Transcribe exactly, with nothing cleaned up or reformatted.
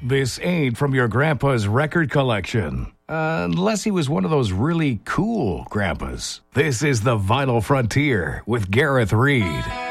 This ain't from your grandpa's record collection. Uh, unless he was one of those really cool grandpas. This is The Vinyl Frontier with Gareth Reed.